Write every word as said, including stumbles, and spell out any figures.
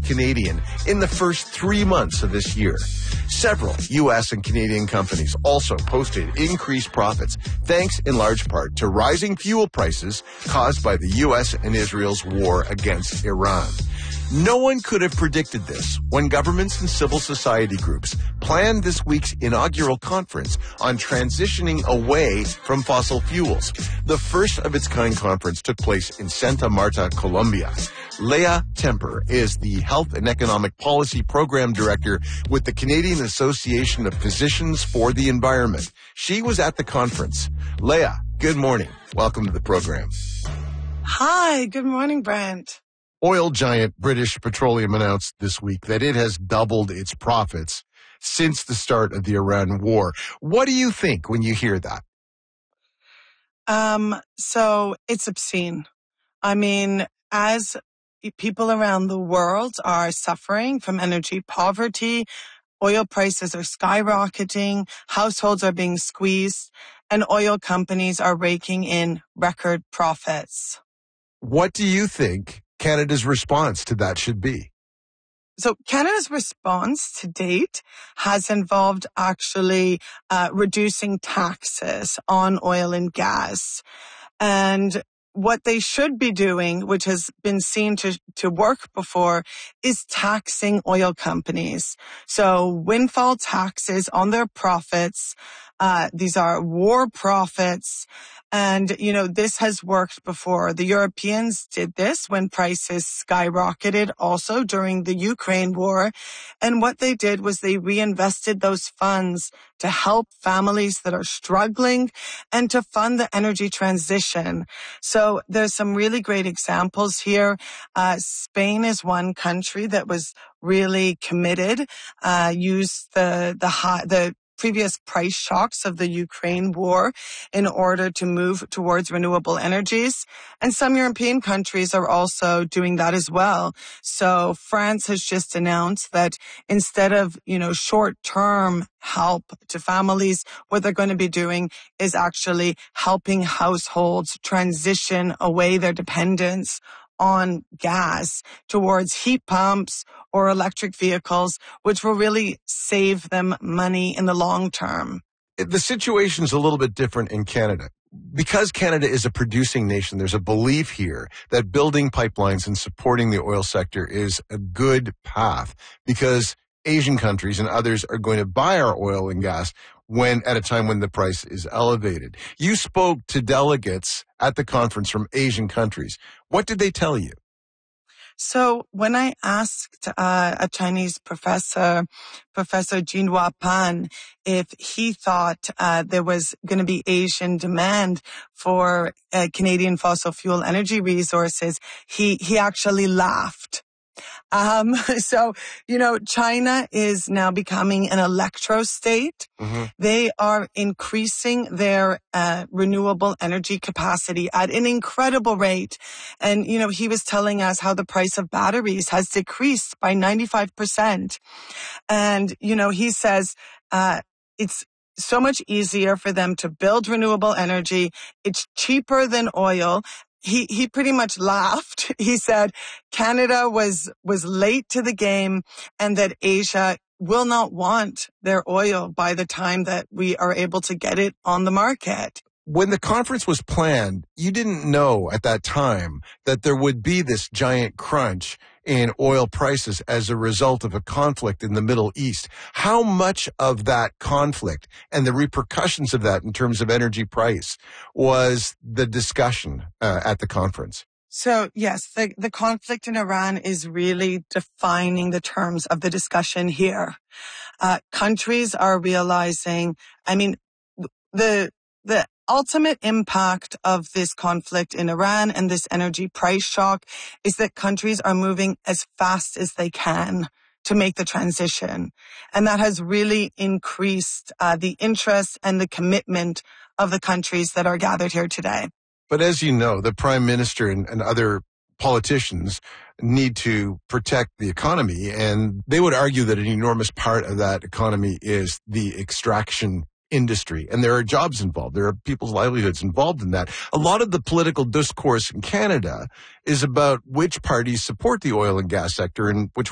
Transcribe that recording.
Canadian in the first three months of this year. Several U S and Canadian companies also posted increased profits, thanks in large part to rising fuel prices caused by the U S and Israel's war against Iran. No one could have predicted this when governments and civil society groups planned this week's inaugural conference on transitioning away from fossil fuels. The first of its kind conference took place in Santa Marta, Colombia. Leah Temper is the Health and Economic Policy Program Director with the Canadian Association of Physicians for the Environment. She was at the conference. Leah, good morning. Welcome to the program. Hi, good morning, Brent. Oil giant British Petroleum announced this week that it has doubled its profits since the start of the Iran war. What do you think when you hear that? Um, so it's obscene. I mean, as people around the world are suffering from energy poverty, oil prices are skyrocketing, households are being squeezed, and oil companies are raking in record profits. What do you think Canada's response to that should be? So Canada's response to date has involved actually uh, reducing taxes on oil and gas. And what they should be doing, which has been seen to, to work before, is taxing oil companies. So windfall taxes on their profits. Uh, these are war profits. And, you know, this has worked before. The Europeans did this when prices skyrocketed also during the Ukraine war. And what they did was they reinvested those funds to help families that are struggling and to fund the energy transition. So there's some really great examples here. Uh, Spain is one country that was really committed, uh, used the, the high, the previous price shocks of the Ukraine war in order to move towards renewable energies. And some European countries are also doing that as well. So France has just announced that instead of, you know, short-term help to families, what they're going to be doing is actually helping households transition away their dependence on gas towards heat pumps or electric vehicles, which will really save them money in the long term. The situation's a little bit different in Canada. Because Canada is a producing nation, there's a belief here that building pipelines and supporting the oil sector is a good path because Asian countries and others are going to buy our oil and gas when at a time when the price is elevated. You spoke to delegates at the conference from Asian countries. What did they tell you? So when I asked uh, a Chinese professor, Professor Jinhua Pan, if he thought uh, there was going to be Asian demand for uh, Canadian fossil fuel energy resources, he he actually laughed. Um, so, you know, China is now becoming an electro state. Mm-hmm. They are increasing their uh, renewable energy capacity at an incredible rate. And, you know, he was telling us how the price of batteries has decreased by ninety-five percent. And, you know, he says, uh, it's so much easier for them to build renewable energy. It's cheaper than oil. He, he pretty much laughed. He said Canada was, was late to the game and that Asia will not want their oil by the time that we are able to get it on the market. When the conference was planned, you didn't know at that time that there would be this giant crunch in oil prices as a result of a conflict in the Middle East. How much of that conflict and the repercussions of that in terms of energy price was the discussion uh, at the conference? So, yes, the, the conflict in Iran is really defining the terms of the discussion here. Uh, countries are realizing, I mean, the the ultimate impact of this conflict in Iran and this energy price shock is that countries are moving as fast as they can to make the transition. And that has really increased uh, the interest and the commitment of the countries that are gathered here today. But as you know, the Prime Minister and, and other politicians need to protect the economy, and they would argue that an enormous part of that economy is the extraction industry, and there are jobs involved. There are people's livelihoods involved in that. A lot of the political discourse in Canada is about which parties support the oil and gas sector and which